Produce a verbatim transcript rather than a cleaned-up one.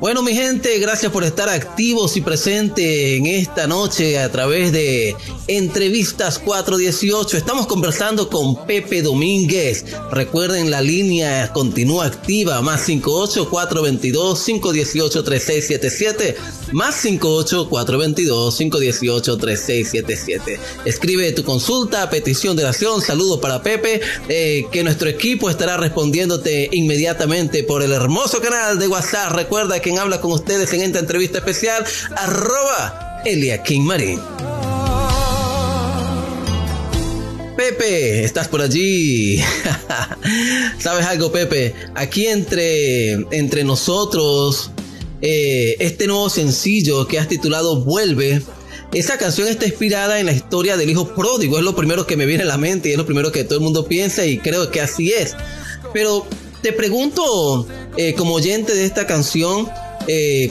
Bueno, mi gente, gracias por estar activos y presentes en esta noche a través de Entrevistas cuatro dieciocho. Estamos conversando con Pepe Domínguez. Recuerden, la línea continúa activa, más cinco ocho, cuatro dos dos, cinco uno ocho, tres seis siete siete, más cinco ocho, cuatro dos dos, cinco uno ocho, tres seis siete siete. Escribe tu consulta, petición de oración, saludos para Pepe, eh, que nuestro equipo estará respondiéndote inmediatamente por el hermoso canal de WhatsApp. Recuerda que habla con ustedes en esta entrevista especial, arroba Eliakim Marín. Pepe, ¿estás por allí? ¿Sabes algo, Pepe? Aquí entre, entre nosotros, eh, este nuevo sencillo que has titulado Vuelve, esa canción está inspirada en la historia del hijo pródigo. Es lo primero que me viene a la mente y es lo primero que todo el mundo piensa, y creo que así es. Pero te pregunto, eh, como oyente de esta canción, eh,